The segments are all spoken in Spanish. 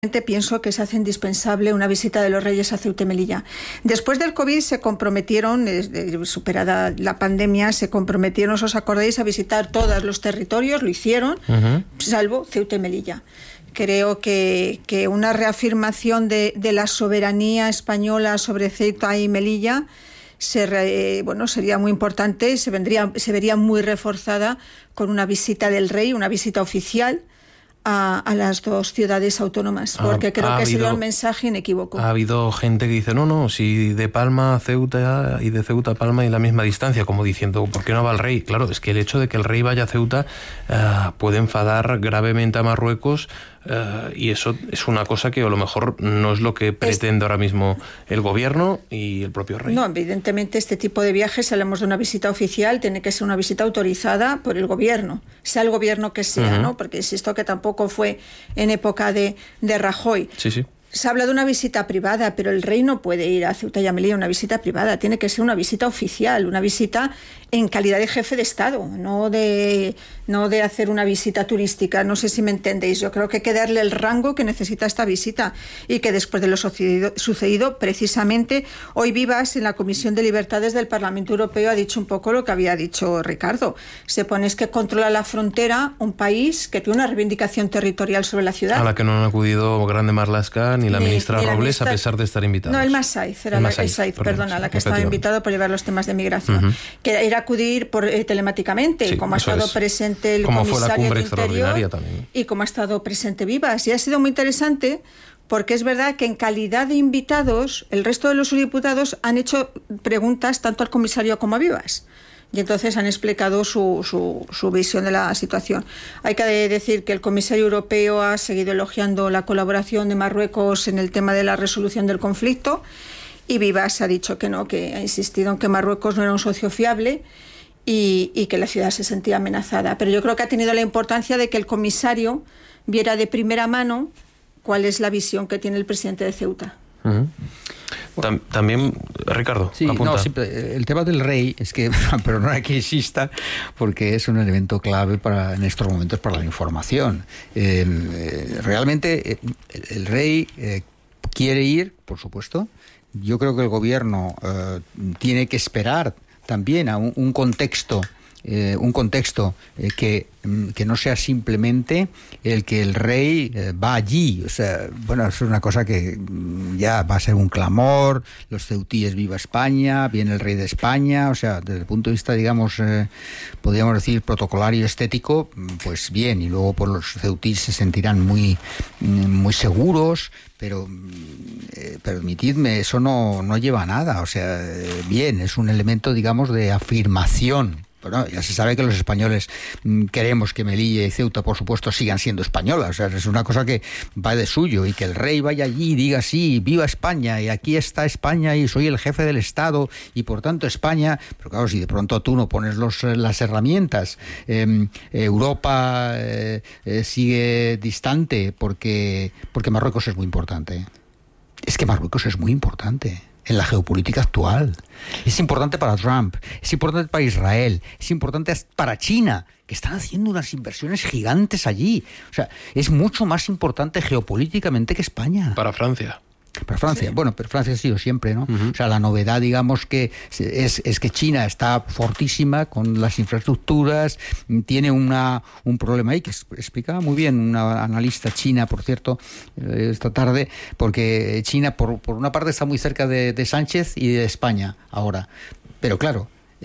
Pienso que se hace indispensable una visita de los Reyes a Ceuta y Melilla. Después del COVID se comprometieron, superada la pandemia, se comprometieron, os acordáis, a visitar todos los territorios, lo hicieron, salvo Ceuta y Melilla. Creo que una reafirmación de la soberanía española sobre Ceuta y Melilla sería muy importante, se vería muy reforzada con una visita del rey, una visita oficial a las dos ciudades autónomas, porque creo que sería un mensaje inequívoco. Ha habido gente que dice, no, si de Palma a Ceuta y de Ceuta a Palma hay la misma distancia, como diciendo, ¿por qué no va el rey? Claro, es que el hecho de que el rey vaya a Ceuta puede enfadar gravemente a Marruecos, y eso es una cosa que a lo mejor no es lo que pretende ahora mismo el gobierno y el propio rey. No, evidentemente este tipo de viajes, si hablamos de una visita oficial, tiene que ser una visita autorizada por el gobierno, sea el gobierno que sea, ¿no? Porque insisto que tampoco fue en época de Rajoy. Sí. Se habla de una visita privada, pero el rey no puede ir a Ceuta y Melilla una visita privada, tiene que ser una visita oficial, una visita en calidad de jefe de Estado, no de hacer una visita turística. No sé si me entendéis. Yo creo que hay que darle el rango que necesita esta visita, y que después de lo sucedido precisamente hoy Vivas, en la Comisión de Libertades del Parlamento Europeo, ha dicho un poco lo que había dicho Ricardo. Se pone es que controla la frontera un país que tiene una reivindicación territorial sobre la ciudad. A la que no han acudido Grande Marlaska ni la ministra Robles, a pesar de estar invitados. No, el Masaiz, la que estaba invitado por llevar los temas de migración. Que era acudir telemáticamente, y como ha estado presente el comisario de Interior y como ha estado presente Vivas. Y ha sido muy interesante, porque es verdad que en calidad de invitados, el resto de los diputados han hecho preguntas tanto al comisario como a Vivas. Y entonces han explicado su visión de la situación. Hay que decir que el comisario europeo ha seguido elogiando la colaboración de Marruecos en el tema de la resolución del conflicto, y Vivas ha dicho que no, que ha insistido en que Marruecos no era un socio fiable y que la ciudad se sentía amenazada. Pero yo creo que ha tenido la importancia de que el comisario viera de primera mano cuál es la visión que tiene el presidente de Ceuta. También, Ricardo, sí, apunta. El tema del rey es que, perdona que insista, porque es un elemento clave en estos momentos para la información. Realmente el rey quiere ir, por supuesto. Yo creo que el gobierno tiene que esperar también a un contexto que no sea simplemente el que el rey va allí. O sea, bueno, es una cosa que ya va a ser un clamor, los ceutíes viva España, viene el rey de España. O sea, desde el punto de vista, digamos, podríamos decir protocolario, estético, pues bien, y luego pues los ceutíes se sentirán muy seguros, pero permitidme, eso no lleva a nada. O sea, bien, es un elemento, digamos, de afirmación. Bueno, ya se sabe que los españoles queremos que Melilla y Ceuta, por supuesto, sigan siendo españolas. O sea, es una cosa que va de suyo, y que el rey vaya allí y diga, sí, viva España, y aquí está España, y soy el jefe del Estado, y por tanto España. Pero claro, si de pronto tú no pones las herramientas, Europa sigue distante porque Marruecos es muy importante. Es que Marruecos es muy importante en la geopolítica actual. Es importante para Trump, es importante para Israel, es importante para China, que están haciendo unas inversiones gigantes allí. O sea, es mucho más importante geopolíticamente que España. Para Francia. Para Francia, sí. Bueno, pero Francia ha sido siempre, ¿no? O sea, la novedad, digamos, que es que China está fortísima con las infraestructuras, tiene un problema ahí que explicaba muy bien una analista china, por cierto, esta tarde, porque China, por una parte, está muy cerca de Sánchez y de España ahora. Pero claro,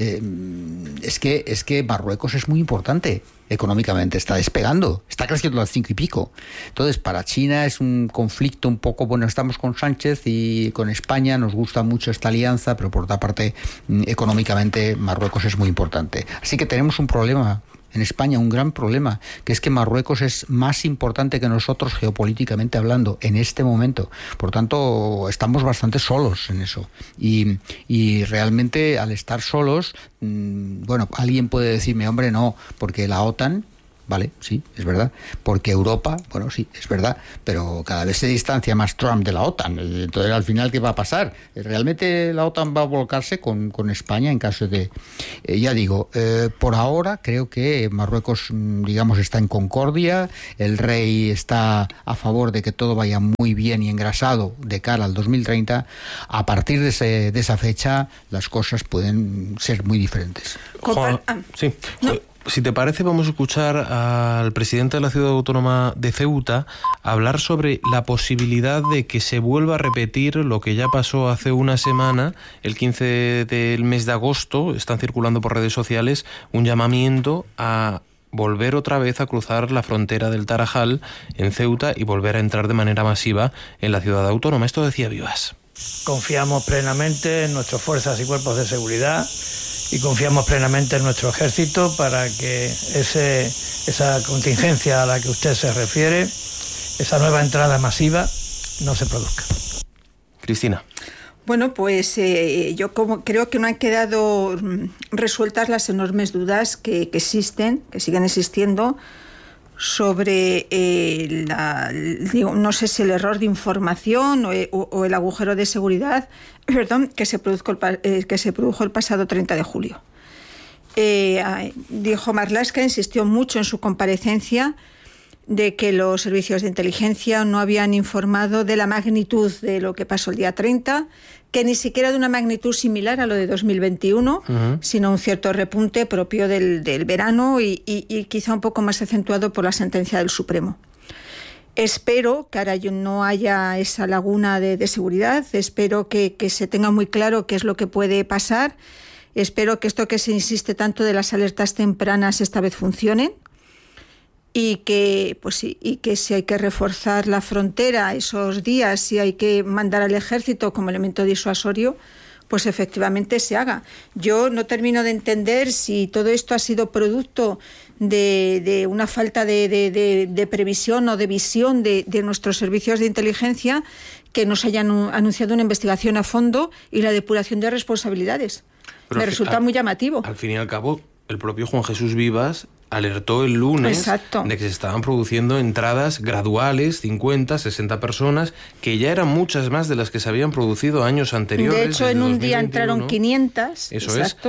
es que Marruecos es muy importante económicamente, está despegando, está creciendo al 5 y pico. Entonces, para China es un conflicto un poco, bueno, estamos con Sánchez y con España, nos gusta mucho esta alianza, pero por otra parte, económicamente Marruecos es muy importante. Así que tenemos un problema en España, un gran problema, que es que Marruecos es más importante que nosotros geopolíticamente hablando en este momento. Por tanto, estamos bastante solos en eso. Y realmente, al estar solos, bueno, alguien puede decirme, hombre, no, porque la OTAN vale, sí, es verdad, porque Europa, bueno, sí, es verdad, pero cada vez se distancia más Trump de la OTAN. Entonces, al final, ¿qué va a pasar? ¿Realmente la OTAN va a volcarse con España en caso de...? Ya digo, por ahora creo que Marruecos, digamos, está en concordia, el rey está a favor de que todo vaya muy bien y engrasado de cara al 2030. A partir de esa fecha, las cosas pueden ser muy diferentes. Juan, sí. No. Si te parece, vamos a escuchar al presidente de la ciudad autónoma de Ceuta hablar sobre la posibilidad de que se vuelva a repetir lo que ya pasó hace una semana, el 15 del mes de agosto. Están circulando por redes sociales un llamamiento a volver otra vez a cruzar la frontera del Tarajal en Ceuta y volver a entrar de manera masiva en la ciudad autónoma. Esto decía Vivas. Confiamos plenamente en nuestras fuerzas y cuerpos de seguridad y confiamos plenamente en nuestro ejército para que esa contingencia a la que usted se refiere, esa nueva entrada masiva, no se produzca. Cristina. Bueno, pues yo creo que no han quedado resueltas las enormes dudas que existen, que siguen existiendo, sobre no sé si el error de información o el agujero de seguridad, que se produjo el pasado 30 de julio. Dijo Marlaska, insistió mucho en su comparecencia de que los servicios de inteligencia no habían informado de la magnitud de lo que pasó el día 30, que ni siquiera de una magnitud similar a lo de 2021, sino un cierto repunte propio del verano y quizá un poco más acentuado por la sentencia del Supremo. Espero que ahora no haya esa laguna de seguridad, espero que se tenga muy claro qué es lo que puede pasar, espero que esto que se insiste tanto de las alertas tempranas esta vez funcionen, y que si hay que reforzar la frontera esos días, si hay que mandar al ejército como elemento disuasorio, pues efectivamente se haga. Yo no termino de entender si todo esto ha sido producto de una falta de previsión o de visión de nuestros servicios de inteligencia, que nos hayan anunciado una investigación a fondo y la depuración de responsabilidades. Pero me resulta muy llamativo. Al fin y al cabo, el propio Juan Jesús Vivas alertó el lunes de que se estaban produciendo entradas graduales, 50, 60 personas, que ya eran muchas más de las que se habían producido años anteriores. De hecho, en un día entraron 500. Eso exacto.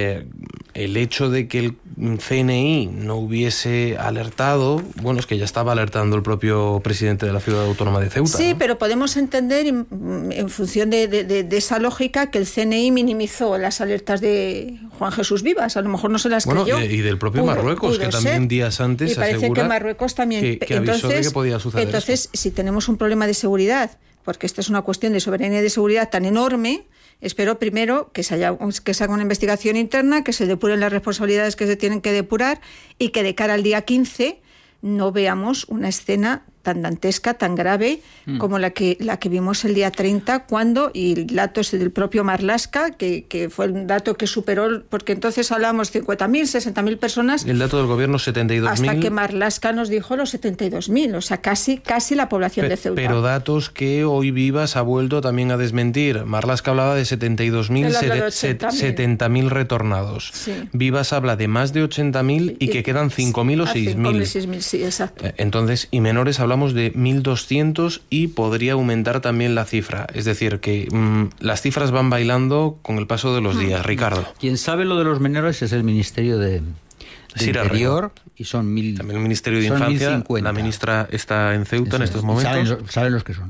El hecho de que el CNI no hubiese alertado, bueno, es que ya estaba alertando el propio presidente de la ciudad autónoma de Ceuta. Sí, ¿no? Pero podemos entender, en función de esa lógica, que el CNI minimizó las alertas de Juan Jesús Vivas. A lo mejor no se las creyó. Y del propio Marruecos, que también días antes y parece asegura que Marruecos también que avisó de que podía suceder. Entonces, si tenemos un problema de seguridad, porque esta es una cuestión de soberanía y de seguridad tan enorme, espero primero que se haga una investigación interna, que se depuren las responsabilidades que se tienen que depurar y que de cara al día 15 no veamos una escena tan dantesca, tan grave como la que vimos el día 30, cuando, y el dato es del propio Marlaska, que fue un dato que superó, porque entonces hablábamos 50.000, 60.000 personas. El dato del gobierno 72.000. Hasta que Marlaska nos dijo los 72.000, o sea, casi la población de Ceuta. Pero datos que hoy Vivas ha vuelto también a desmentir. Marlaska hablaba de 72.000, 70.000 retornados. Sí. Vivas habla de más de 80.000 y que quedan 5.000 o 6.000. 6.000, sí, exacto. Entonces, y menores hablamos de 1.200 y podría aumentar también la cifra. Es decir, que las cifras van bailando con el paso de los días. Ricardo. Quien sabe lo de los menores es el Ministerio de Interior, y son 1.000. También el Ministerio de Infancia. 1.050. La ministra está en Ceuta en estos momentos. Saben los que son,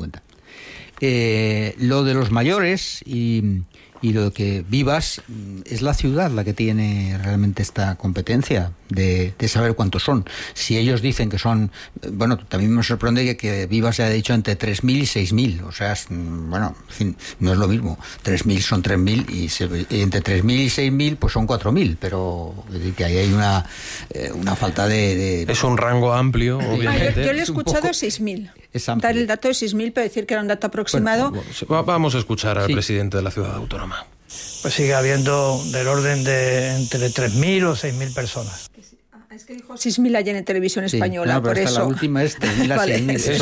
1.050. Lo de los mayores y lo que Vivas, es la ciudad la que tiene realmente esta competencia de saber cuántos son. Si ellos dicen que son, bueno, también me sorprende que Vivas haya dicho entre 3.000 y 6.000, o sea, bueno, en fin, no es lo mismo. 3.000 son 3.000 y entre 3.000 y 6.000 pues son 4.000, pero es decir, que ahí hay una falta de... Es un rango amplio, obviamente. Yo le he escuchado 6.000. Dar el dato de 6.000, pero decir que era un dato aproximado. Bueno, vamos a escuchar al presidente de la ciudad autónoma. Pues sigue habiendo del orden de entre 3.000 o 6.000 personas. Es que dijo 6.000 ayer en televisión española, no, por eso. La última es 3.000 a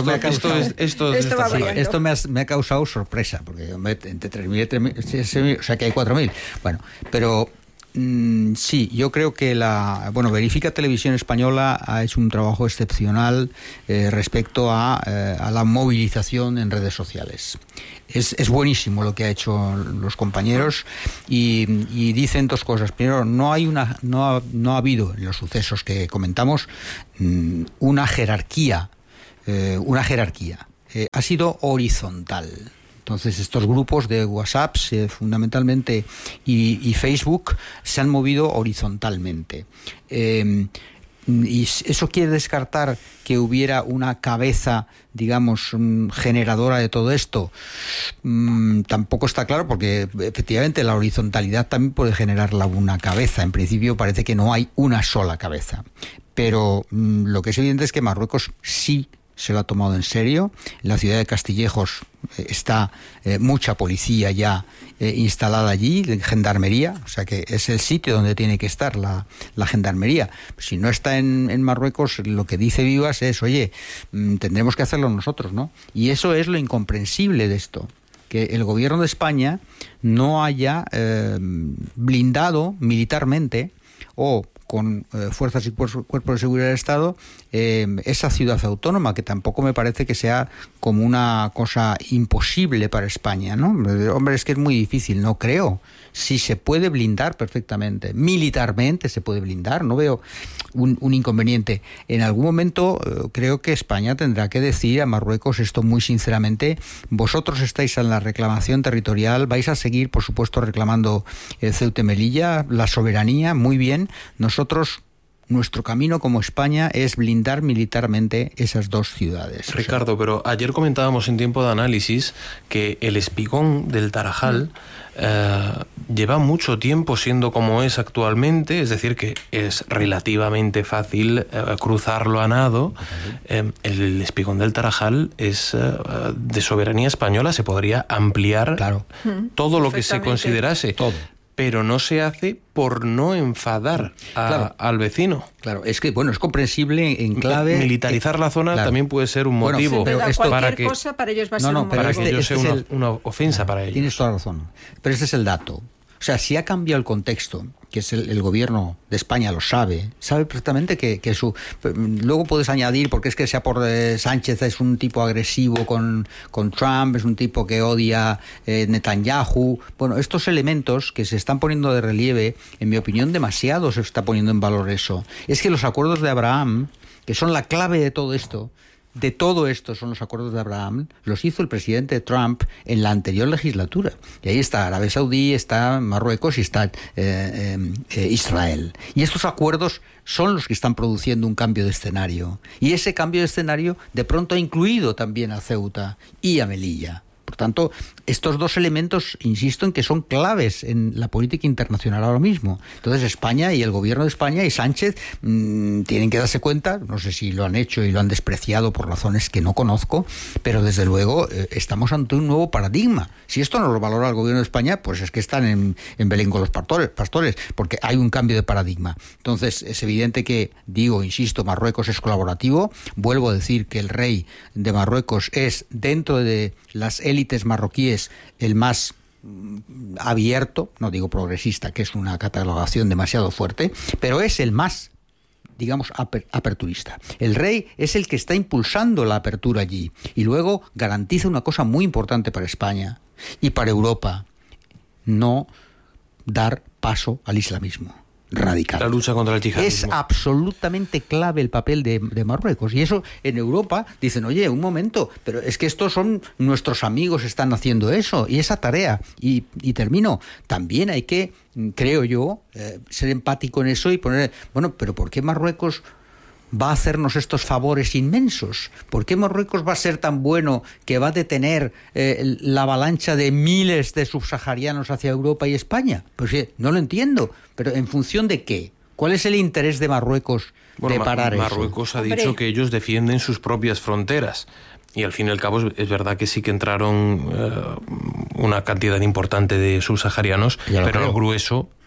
6.000. Esto me ha causado sorpresa, porque entre 3.000 y 3.000, o sea que hay 4.000. Bueno, pero Sí, yo creo que Verifica Televisión Española ha hecho un trabajo excepcional respecto a la movilización en redes sociales. Es buenísimo lo que ha hecho los compañeros y dicen dos cosas. Primero, no ha habido en los sucesos que comentamos una jerarquía. Ha sido horizontal. Entonces, estos grupos de WhatsApp, fundamentalmente, y Facebook, se han movido horizontalmente. Y eso quiere descartar que hubiera una cabeza, digamos, generadora de todo esto. Tampoco está claro, porque efectivamente la horizontalidad también puede generarla una cabeza. En principio parece que no hay una sola cabeza. Pero lo que es evidente es que Marruecos sí se lo ha tomado en serio. En la ciudad de Castillejos está mucha policía ya instalada allí, gendarmería, o sea que es el sitio donde tiene que estar la gendarmería. Si no está en Marruecos, lo que dice Vivas es, oye, tendremos que hacerlo nosotros, ¿no? Y eso es lo incomprensible de esto, que el gobierno de España no haya blindado militarmente o con fuerzas y cuerpos de seguridad del Estado esa ciudad autónoma, que tampoco me parece que sea como una cosa imposible para España, ¿no? Hombre, es que es muy difícil, no creo. Si se puede blindar perfectamente, militarmente se puede blindar, no veo un inconveniente. En algún momento creo que España tendrá que decir a Marruecos esto muy sinceramente: vosotros estáis en la reclamación territorial, vais a seguir, por supuesto, reclamando Ceuta y Melilla, la soberanía, muy bien. Nosotros, nuestro camino como España es blindar militarmente esas dos ciudades. Ricardo, pero ayer comentábamos en tiempo de análisis que el espigón del Tarajal lleva mucho tiempo siendo como es actualmente, es decir, que es relativamente fácil cruzarlo a nado. El espigón del Tarajal es de soberanía española, se podría ampliar, claro, todo lo que se considerase. Todo. Pero no se hace por no enfadar al vecino. Claro, es que, bueno, es comprensible en clave... Militarizar la zona también puede ser un motivo. Pero cualquier cosa para ellos va a ser un motivo. Para que ello sea una ofensa para ellos. Tienes toda la razón. Pero este es el dato. O sea, si ha cambiado el contexto, que es el gobierno de España lo sabe perfectamente que su... Luego puedes añadir, porque es que sea por Sánchez es un tipo agresivo con Trump, es un tipo que odia Netanyahu. Bueno, estos elementos que se están poniendo de relieve, en mi opinión, demasiado se está poniendo en valor eso. Es que los acuerdos de Abraham, que son la clave de todo esto son los acuerdos de Abraham, los hizo el presidente Trump en la anterior legislatura. Y ahí está Arabia Saudí, está Marruecos y está Israel. Y estos acuerdos son los que están produciendo un cambio de escenario. Y ese cambio de escenario de pronto ha incluido también a Ceuta y a Melilla. Por tanto, estos dos elementos, insisto en que son claves en la política internacional ahora mismo. Entonces, España y el gobierno de España y Sánchez tienen que darse cuenta, no sé si lo han hecho y lo han despreciado por razones que no conozco, pero desde luego estamos ante un nuevo paradigma. Si esto no lo valora el gobierno de España, pues es que están en Belén con los pastores, porque hay un cambio de paradigma. Entonces, es evidente que, insisto, Marruecos es colaborativo. Vuelvo a decir que el rey de Marruecos es, dentro de las élites marroquíes, el más abierto, no digo progresista, que es una catalogación demasiado fuerte, pero es el más, digamos, aperturista. El rey es el que está impulsando la apertura allí y luego garantiza una cosa muy importante para España y para Europa: no dar paso al islamismo radical. La lucha contra el yihadismo. Es absolutamente clave el papel de Marruecos. Y eso en Europa dicen, oye, un momento, pero es que estos son nuestros amigos, están haciendo eso. Y esa tarea, y termino, también hay que, creo yo, ser empático en eso y poner, bueno, pero ¿por qué Marruecos va a hacernos estos favores inmensos? ¿Por qué Marruecos va a ser tan bueno que va a detener la avalancha de miles de subsaharianos hacia Europa y España? Pues no lo entiendo. ¿Pero en función de qué? ¿Cuál es el interés de Marruecos de parar eso? Marruecos ha dicho que ellos defienden sus propias fronteras. Y al fin y al cabo es verdad que sí que entraron una cantidad importante de subsaharianos, pero el grueso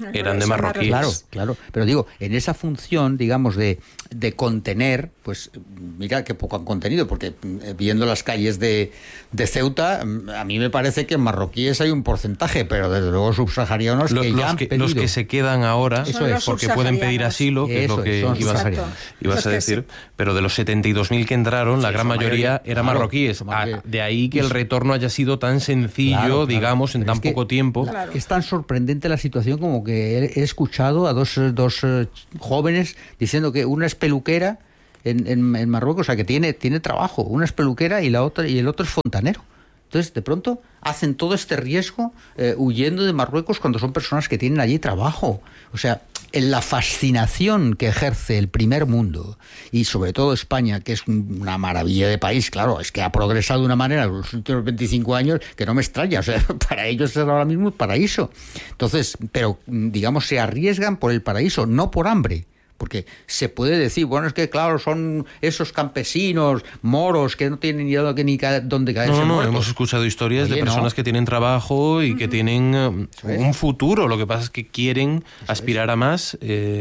eran de marroquíes. Claro. Pero digo, en esa función, digamos, de contener, pues mira qué poco han contenido, porque viendo las calles de Ceuta, a mí me parece que en marroquíes hay un porcentaje, pero desde luego subsaharianos los que se quedan ahora, eso es, porque pueden pedir asilo, que es lo que ibas a decir, pero de los 72.000 que entraron, la gran mayoría eran marroquíes. De ahí que el retorno haya sido tan sencillo, digamos, en tan poco tiempo. Es tan sorprendente la situación como que he escuchado a dos jóvenes diciendo que una es peluquera en Marruecos, o sea que tiene trabajo, una es peluquera y el otro es fontanero. Entonces, de pronto, hacen todo este riesgo huyendo de Marruecos cuando son personas que tienen allí trabajo. O sea, en la fascinación que ejerce el primer mundo, y sobre todo España, que es una maravilla de país, claro, es que ha progresado de una manera en los últimos 25 años que no me extraña. O sea, para ellos es ahora mismo el paraíso. Entonces, pero, digamos, se arriesgan por el paraíso, no por hambre. Porque se puede decir, bueno, es que claro, son esos campesinos, moros, que no tienen ni dónde caerse. No, hemos escuchado historias de personas que tienen trabajo y que tienen un futuro. Lo que pasa es que quieren aspirar a más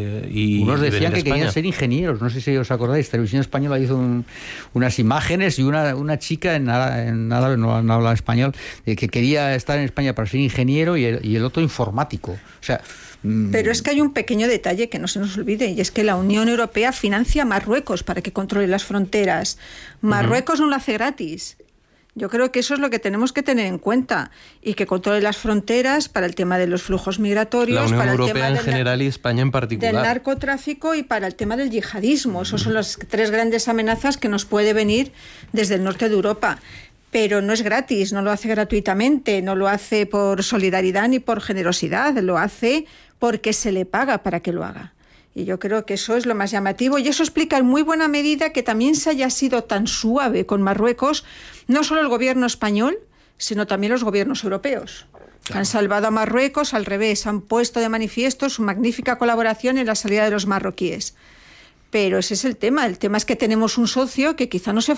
y unos decían que querían ser ingenieros. No sé si os acordáis, Televisión Española hizo unas imágenes y una chica en árabe, no habla español, que quería estar en España para ser ingeniero y el otro informático. O sea... Pero es que hay un pequeño detalle que no se nos olvide, y es que la Unión Europea financia a Marruecos para que controle las fronteras. Marruecos no lo hace gratis. Yo creo que eso es lo que tenemos que tener en cuenta, y que controle las fronteras para el tema de los flujos migratorios, la Unión para Europea el tema en general y España en particular, del narcotráfico y para el tema del yihadismo. Esas son las tres grandes amenazas que nos puede venir desde el norte de Europa. Pero no es gratis, no lo hace gratuitamente, no lo hace por solidaridad ni por generosidad, lo hace porque se le paga para que lo haga. Y yo creo que eso es lo más llamativo, y eso explica en muy buena medida que también se haya sido tan suave con Marruecos, no solo el gobierno español, sino también los gobiernos europeos. Claro. Han salvado a Marruecos, al revés, han puesto de manifiesto su magnífica colaboración en la salida de los marroquíes. Pero ese es el tema es que tenemos un socio que quizá no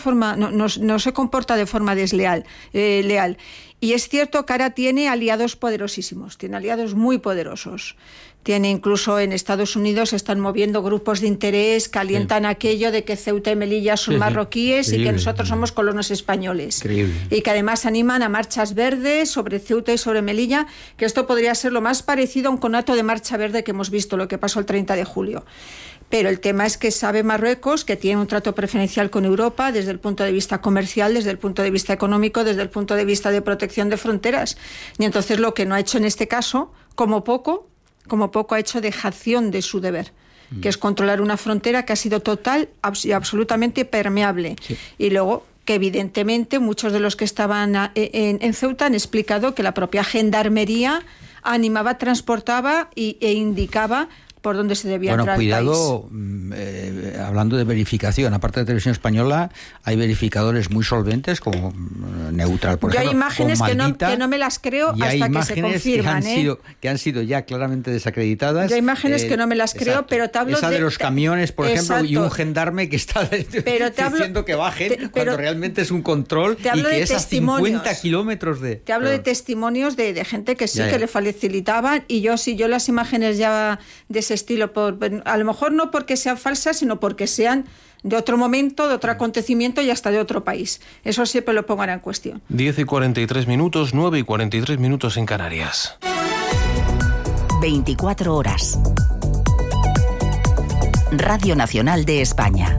se comporta de forma leal. Y es cierto que ahora tiene aliados poderosísimos, tiene aliados muy poderosos. Tiene incluso en Estados Unidos, se están moviendo grupos de interés que alientan aquello de que Ceuta y Melilla son marroquíes y que nosotros somos colonos españoles. Increíble. Y que además animan a marchas verdes sobre Ceuta y sobre Melilla, que esto podría ser lo más parecido a un conato de marcha verde que hemos visto, lo que pasó el 30 de julio. Pero el tema es que sabe Marruecos que tiene un trato preferencial con Europa desde el punto de vista comercial, desde el punto de vista económico, desde el punto de vista de protección de fronteras. Y entonces lo que no ha hecho en este caso, como poco ha hecho dejación de su deber, que es controlar una frontera que ha sido total y absolutamente permeable. Sí. Y luego que evidentemente muchos de los que estaban en Ceuta han explicado que la propia gendarmería animaba, transportaba e indicaba por dónde se debía entrar al país. Cuidado, hablando de verificación, aparte de Televisión Española, hay verificadores muy solventes como Neutral, por ejemplo. Yo hay imágenes que no me las creo hasta que se confirman. Que han sido ya claramente desacreditadas. Yo hay imágenes que no me las creo, pero te hablo esa de los camiones, por ejemplo, y un gendarme que está diciendo que bajen cuando realmente es un control y que es a 50 kilómetros de... Te hablo de testimonios de gente que sí, que le facilitaban, y yo las imágenes ya de ese estilo, a lo mejor no porque sean falsas, sino porque sean de otro momento, de otro acontecimiento y hasta de otro país. Eso siempre lo pongan en cuestión. 10:43, 9:43 en Canarias. 24 horas. Radio Nacional de España.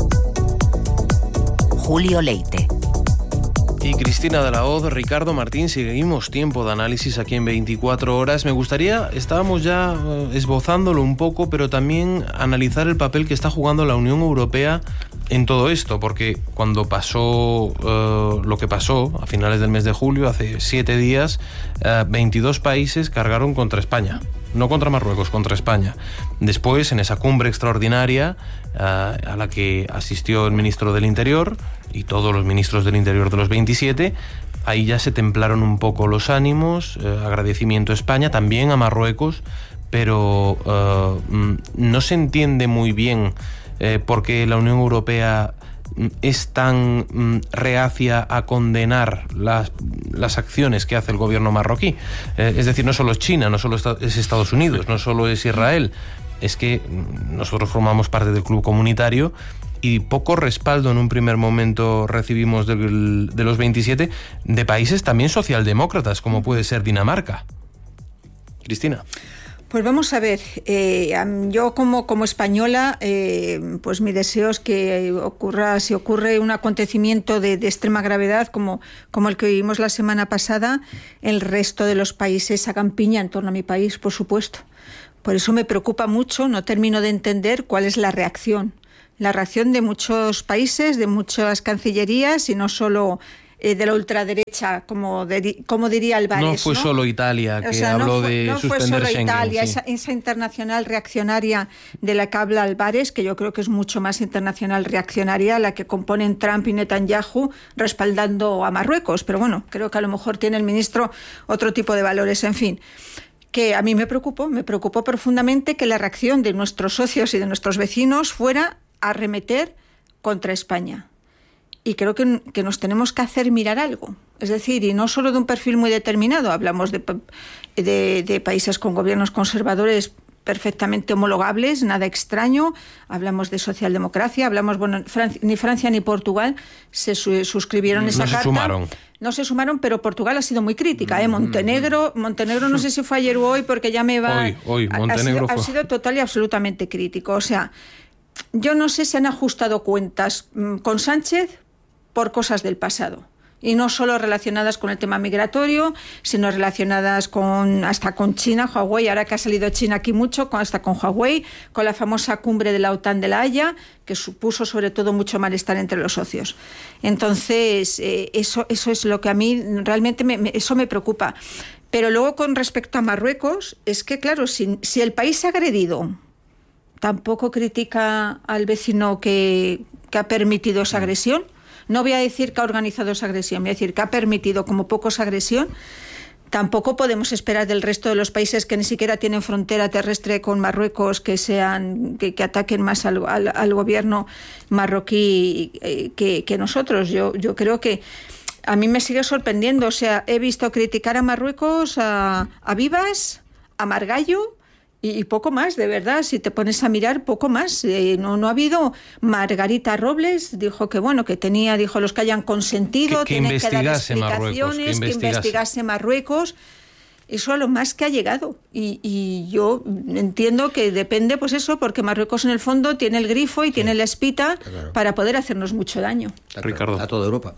Julio Leite. Y Cristina de la Hoz, Ricardo Martín, seguimos tiempo de análisis aquí en 24 horas. Me gustaría, estábamos ya esbozándolo un poco, pero también analizar el papel que está jugando la Unión Europea en todo esto, porque cuando pasó lo que pasó a finales del mes de julio, hace 7 días, 22 países cargaron contra España. No contra Marruecos, contra España. Después, en esa cumbre extraordinaria a la que asistió el ministro del Interior y todos los ministros del Interior de los 27, ahí ya se templaron un poco los ánimos, agradecimiento a España, también a Marruecos, pero no se entiende muy bien por qué la Unión Europea es tan reacia a condenar las acciones que hace el gobierno marroquí. Es decir, no solo es China, no solo es Estados Unidos, no solo es Israel, es que nosotros formamos parte del club comunitario y poco respaldo en un primer momento recibimos de los 27 de países también socialdemócratas, como puede ser Dinamarca. Cristina. Pues vamos a ver, yo como española, pues mi deseo es que si ocurre un acontecimiento de extrema gravedad como el que vivimos la semana pasada, el resto de los países hagan piña en torno a mi país, por supuesto. Por eso me preocupa mucho, no termino de entender cuál es la reacción de muchos países, de muchas cancillerías y no solo de la ultraderecha, como diría Álvarez. No fue solo Italia que habló de suspender Schengen. No fue solo Italia, sí. esa internacional reaccionaria de la que habla Álvarez, que yo creo que es mucho más internacional reaccionaria, la que componen Trump y Netanyahu respaldando a Marruecos. Pero bueno, creo que a lo mejor tiene el ministro otro tipo de valores, en fin. Que a mí me preocupó profundamente que la reacción de nuestros socios y de nuestros vecinos fuera arremeter contra España. Y creo que nos tenemos que hacer mirar algo. Es decir, y no solo de un perfil muy determinado, hablamos de países con gobiernos conservadores perfectamente homologables, nada extraño, hablamos de socialdemocracia, ni Francia ni Portugal se suscribieron esa carta. No se sumaron, pero Portugal ha sido muy crítica. Montenegro no sé si fue ayer o hoy, porque ya me va... Hoy Montenegro ha sido total y absolutamente crítico. O sea, yo no sé si han ajustado cuentas con Sánchez por cosas del pasado. Y no solo relacionadas con el tema migratorio, sino relacionadas hasta con China, Huawei, ahora que ha salido China aquí mucho, hasta con Huawei, con la famosa cumbre de la OTAN de La Haya, que supuso sobre todo mucho malestar entre los socios. Entonces, eso es lo que a mí realmente eso me preocupa. Pero luego, con respecto a Marruecos, es que claro, si el país agredido tampoco critica al vecino que ha permitido esa agresión, no voy a decir que ha organizado esa agresión, voy a decir que ha permitido como poco esa agresión, tampoco podemos esperar del resto de los países que ni siquiera tienen frontera terrestre con Marruecos que ataquen más al gobierno marroquí que nosotros. Yo creo que a mí me sigue sorprendiendo. O sea, he visto criticar a Marruecos, a Vivas, a Margallo, y poco más, de verdad, si te pones a mirar, poco más. No ha habido. Margarita Robles dijo que los que hayan consentido tienen que dar explicaciones, que investigase Marruecos. Eso a lo más que ha llegado. Y yo entiendo que depende, pues eso, porque Marruecos en el fondo tiene el grifo y tiene la espita para poder hacernos mucho daño. Ricardo. A toda Europa.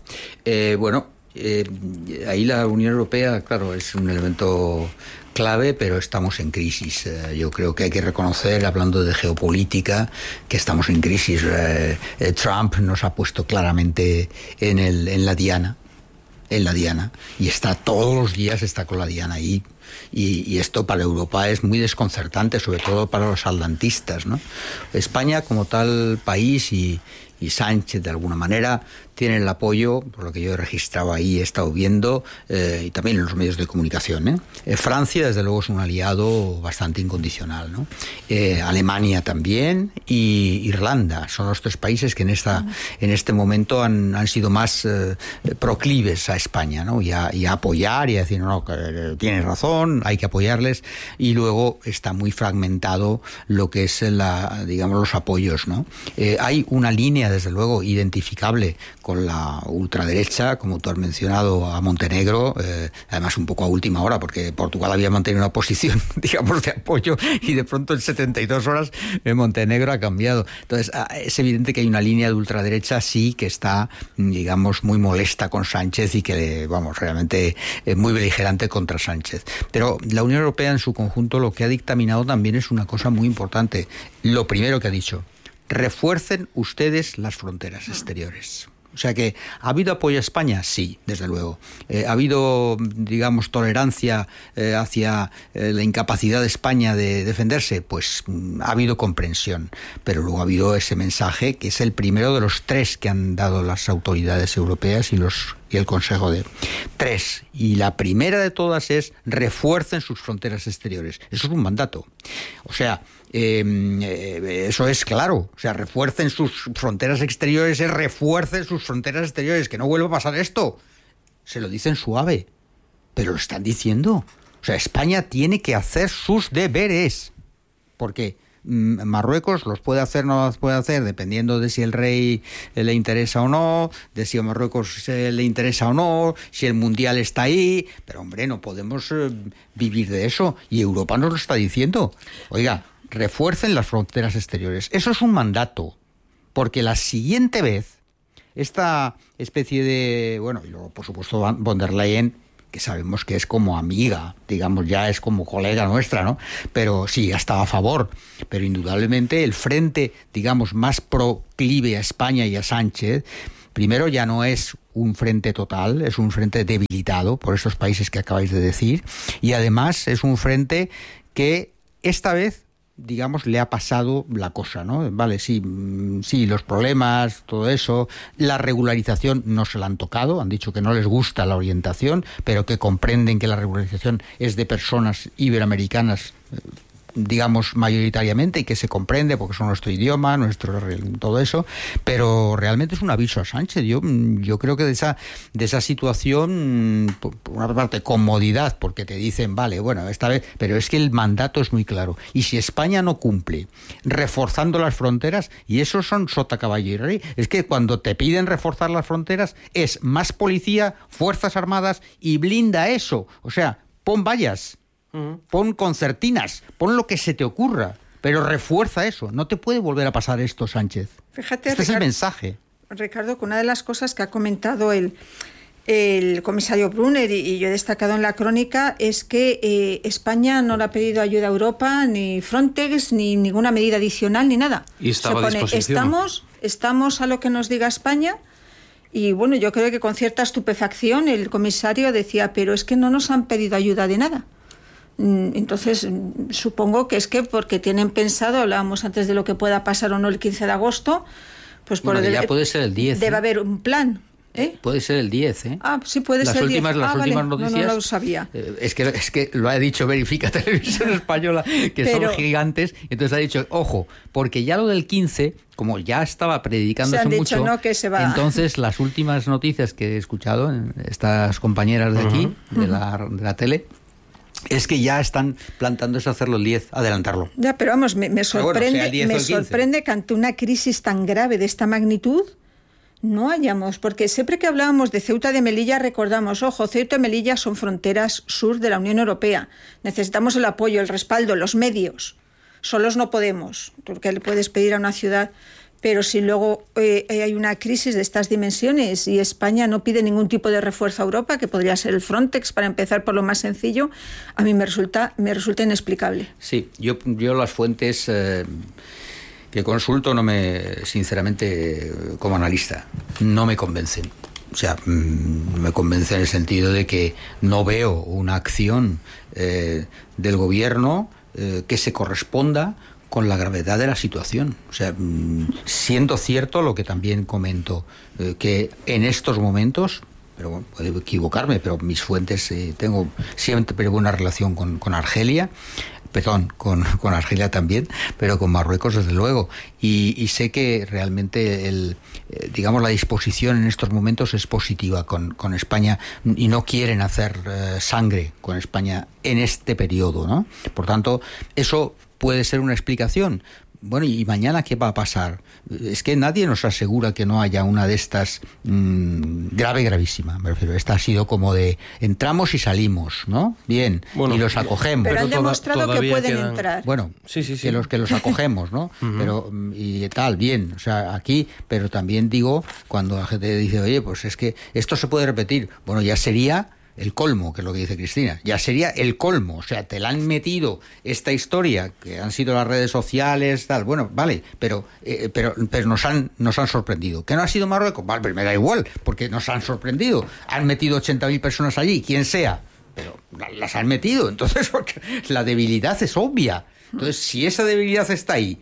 Ahí la Unión Europea, claro, es un elemento clave, pero estamos en crisis. Yo creo que hay que reconocer, hablando de geopolítica, que estamos en crisis. Trump nos ha puesto claramente en la diana, y todos los días está con la diana ahí. Y esto para Europa es muy desconcertante, sobre todo para los atlantistas, ¿no? España como tal país y Sánchez de alguna manera tienen el apoyo, por lo que yo he registrado ahí, he estado viendo, y también en los medios de comunicación. Francia, desde luego, es un aliado bastante incondicional, ¿no? Alemania también, y Irlanda. Son los tres países que en este momento han sido más proclives a España, ¿no? Y a apoyar y a decir, no, tienes razón, hay que apoyarles. Y luego está muy fragmentado lo que es los apoyos, ¿no? Hay una línea, desde luego, identificable con la ultraderecha, como tú has mencionado, a Montenegro, además un poco a última hora, porque Portugal había mantenido una posición, digamos, de apoyo, y de pronto en 72 horas Montenegro ha cambiado. Entonces, es evidente que hay una línea de ultraderecha, sí, que está, digamos, muy molesta con Sánchez y que, realmente muy beligerante contra Sánchez. Pero la Unión Europea en su conjunto lo que ha dictaminado también es una cosa muy importante. Lo primero que ha dicho: refuercen ustedes las fronteras exteriores. O sea que, ¿ha habido apoyo a España? Sí, desde luego. ¿Ha habido, digamos, tolerancia hacia la incapacidad de España de defenderse? Pues ha habido comprensión. Pero luego ha habido ese mensaje, que es el primero de los tres que han dado las autoridades europeas y los y el Consejo de... 3, y la primera de todas es refuercen sus fronteras exteriores. Eso es un mandato. O sea, eso es claro. O sea, refuercen sus fronteras exteriores, refuercen sus fronteras exteriores, que no vuelva a pasar esto. Se lo dicen suave, pero lo están diciendo. O sea, España tiene que hacer sus deberes, porque Marruecos los puede hacer, no los puede hacer, dependiendo de si el rey le interesa o no, de si a Marruecos le interesa o no, si el mundial está ahí, pero hombre, no podemos vivir de eso, y Europa nos lo está diciendo. Oiga, refuercen las fronteras exteriores. Eso es un mandato, porque la siguiente vez, esta especie de... Bueno, y luego, por supuesto, von der Leyen, que sabemos que es como amiga, digamos, ya es como colega nuestra, ¿no? Pero sí, estaba a favor. Pero indudablemente el frente, digamos, más proclive a España y a Sánchez, primero ya no es un frente total, es un frente debilitado por esos países que acabáis de decir, y además es un frente que esta vez, digamos, le ha pasado la cosa, ¿no? Vale, sí, los problemas, todo eso, la regularización no se la han tocado, han dicho que no les gusta la orientación, pero que comprenden que la regularización es de personas iberoamericanas, digamos, mayoritariamente, y que se comprende porque son nuestro idioma, todo eso, pero realmente es un aviso a Sánchez. Yo creo que de esa situación, por una parte, comodidad, porque te dicen, vale, bueno, esta vez, pero es que el mandato es muy claro. Y si España no cumple reforzando las fronteras, y eso son sota, caballo y rey, es que cuando te piden reforzar las fronteras es más policía, fuerzas armadas, y blinda eso. O sea, pon vallas, pon concertinas, pon lo que se te ocurra, pero refuerza eso. No te puede volver a pasar esto, Sánchez. Fíjate, este es el mensaje. Ricardo, que una de las cosas que ha comentado el comisario Brunner, y yo he destacado en la crónica, es que España no le ha pedido ayuda a Europa, ni Frontex, ni ninguna medida adicional, ni nada. Y estaba a disposición. Estamos a lo que nos diga España. Y bueno, yo creo que con cierta estupefacción el comisario decía, pero es que no nos han pedido ayuda de nada. Entonces, supongo que es que porque tienen pensado, hablábamos antes de lo que pueda pasar o no el 15 de agosto, pues bueno, ya puede ser el 10. Debe haber un plan. Puede ser el 10, ¿eh? Ah, sí, puede ser el 10. Las últimas noticias... No lo sabía. Es que lo ha dicho Verifica Televisión Española, que son gigantes. Entonces ha dicho, ojo, porque ya lo del 15, como ya estaba predicándose mucho, no, que se va. Entonces las últimas noticias que he escuchado, estas compañeras de aquí, de la tele, es que ya están plantándose a hacerlo el 10, adelantarlo. Ya, pero vamos, me sorprende que ante una crisis tan grave de esta magnitud no hayamos, porque siempre que hablábamos de Ceuta de Melilla recordamos, ojo, Ceuta y Melilla son fronteras sur de la Unión Europea. Necesitamos el apoyo, el respaldo, los medios. Solos no podemos, porque le puedes pedir a una ciudad, pero si luego hay una crisis de estas dimensiones y España no pide ningún tipo de refuerzo a Europa, que podría ser el Frontex, para empezar por lo más sencillo, a mí me resulta inexplicable. Sí, yo las fuentes que consulto sinceramente, como analista, no me convencen. O sea, me convence en el sentido de que no veo una acción del gobierno que se corresponda con la gravedad de la situación. O sea, siendo cierto lo que también comento, que en estos momentos, pero bueno, puedo equivocarme, pero mis fuentes, tengo siempre buena relación con Argelia, perdón, con Argelia también, pero con Marruecos desde luego, y sé que realmente digamos la disposición en estos momentos es positiva con España, y no quieren hacer sangre con España en este periodo, ¿no? Por tanto, eso puede ser una explicación. Bueno, ¿y mañana qué va a pasar? Es que nadie nos asegura que no haya una de estas gravísima. Me refiero, esta ha sido como de entramos y salimos, ¿no? Bien, bueno, y los acogemos. Pero han demostrado que pueden entrar. Bueno, sí. Que los acogemos, ¿no? Pero y tal, bien, o sea, aquí, pero también digo, cuando la gente dice, oye, pues es que esto se puede repetir, bueno, ya sería el colmo, que es lo que dice Cristina, ya sería el colmo. O sea, te la han metido esta historia, que han sido las redes sociales, tal, bueno, vale, pero nos han sorprendido. ¿Que no ha sido Marruecos? Vale, pero me da igual, porque nos han sorprendido. Han metido 80.000 personas allí, quien sea, pero las han metido. Entonces, la debilidad es obvia. Entonces, si esa debilidad está ahí,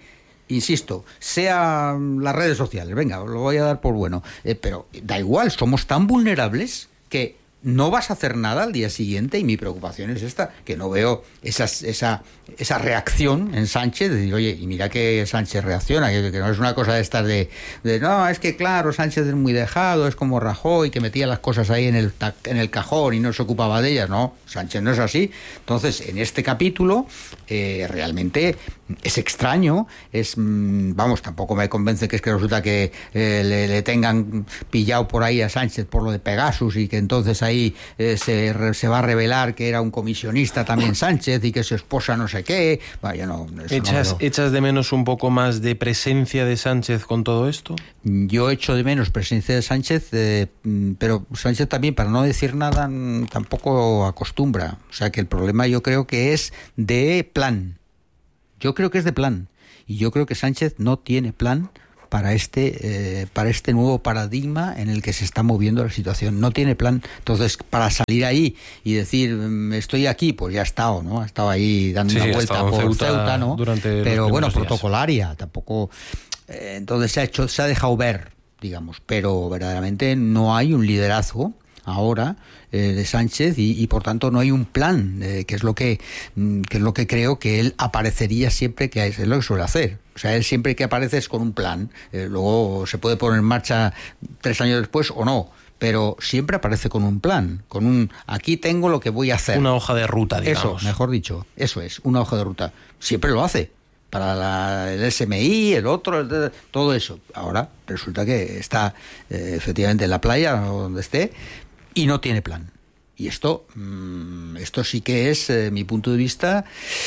insisto, sea las redes sociales, venga, lo voy a dar por bueno, pero da igual, somos tan vulnerables que no vas a hacer nada al día siguiente, y mi preocupación es esta, que no veo esa reacción en Sánchez, de decir, oye, y mira que Sánchez reacciona, que no es una cosa de estas de no, es que claro, Sánchez es muy dejado, es como Rajoy, que metía las cosas ahí en el cajón y no se ocupaba de ellas. No, Sánchez no es así. Entonces, en este capítulo, realmente es extraño, vamos, tampoco me convence que es que resulta que le tengan pillado por ahí a Sánchez por lo de Pegasus, y que entonces ahí se va a revelar que era un comisionista también Sánchez, y que su esposa no sé qué. Vaya, no, ¿Echas de menos un poco más de presencia de Sánchez con todo esto? Yo echo de menos presencia de Sánchez, pero Sánchez también, para no decir nada, tampoco acostumbra. O sea que el problema yo creo que es de plan. Yo creo que es de plan. Y yo creo que Sánchez no tiene plan para este nuevo paradigma en el que se está moviendo la situación. No tiene plan. Entonces, para salir ahí y decir, estoy aquí, pues ya ha estado, ¿no? Ha estado ahí dando una vuelta por Ceuta, ¿no? Pero bueno, protocolaria, tampoco. Entonces se ha dejado ver, digamos, pero verdaderamente no hay un liderazgo ahora de Sánchez, y por tanto no hay un plan, que es lo que creo que él aparecería siempre, que es lo que suele hacer. O sea, él siempre que aparece es con un plan, luego se puede poner en marcha 3 años después o no, pero siempre aparece con un plan, aquí tengo lo que voy a hacer. Una hoja de ruta, digamos. Eso, mejor dicho, eso es, una hoja de ruta. Siempre lo hace. Para el SMI, el otro, todo eso. Ahora resulta que está efectivamente en la playa o donde esté y no tiene plan. Y esto sí que es, mi punto de vista,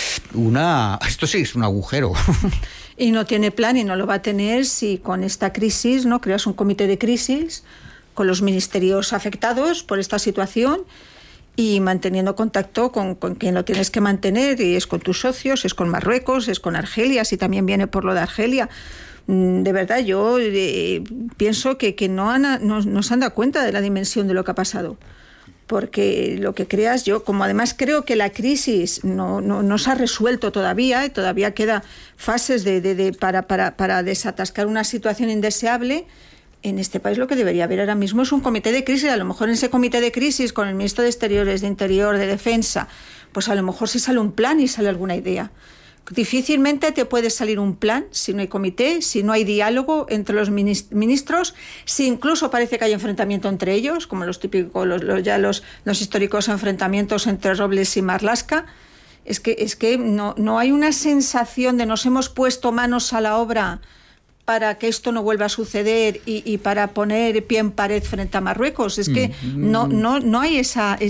esto sí es un agujero. Y no tiene plan, y no lo va a tener si con esta crisis no creas un comité de crisis con los ministerios afectados por esta situación, y manteniendo contacto con quien lo tienes que mantener, y es con tus socios, es con Marruecos, es con Argelia, si también viene por lo de Argelia. De verdad, yo pienso que no se han dado cuenta de la dimensión de lo que ha pasado. Porque lo que creas, yo, como además creo que la crisis no se ha resuelto todavía, y todavía queda fases para desatascar una situación indeseable. En este país lo que debería haber ahora mismo es un comité de crisis. A lo mejor en ese comité de crisis, con el ministro de Exteriores, de Interior, de Defensa, pues a lo mejor sí sale un plan y sale alguna idea. Difícilmente te puede salir un plan si no hay comité, si no hay diálogo entre los ministros, si incluso parece que hay enfrentamiento entre ellos, como los típicos, los históricos enfrentamientos entre Robles y Marlaska. Es que no hay una sensación de nos hemos puesto manos a la obra para que esto no vuelva a suceder y para poner pie en pared frente a Marruecos. Es que no hay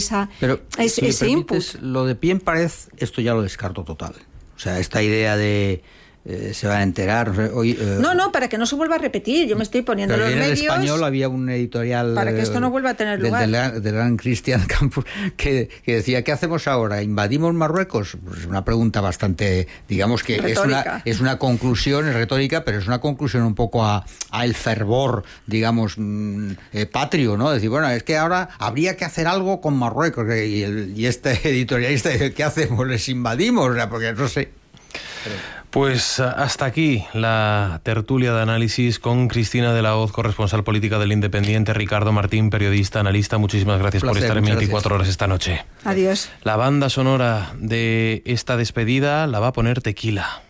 ese input. Lo de pie en pared, esto ya lo descarto total. O sea, esta idea de se van a enterar. Hoy, no, para que no se vuelva a repetir. Yo me estoy poniendo los medios. En el Español había un editorial. Para que esto no vuelva a tener lugar. Del gran Christian Campos, que decía: ¿qué hacemos ahora? ¿Invadimos Marruecos? Pues una pregunta bastante, digamos que es una conclusión, es retórica, pero es una conclusión un poco a el fervor, digamos, patrio, ¿no? Decir, bueno, es que ahora habría que hacer algo con Marruecos. Y este editorialista dice: ¿qué hacemos? ¿Les invadimos? O sea, porque no sé. Pues hasta aquí la tertulia de análisis con Cristina de la Hoz, corresponsal política del Independiente, Ricardo Martín, periodista, analista. Muchísimas gracias por estar en 24 horas esta noche. Adiós. La banda sonora de esta despedida la va a poner Tequila.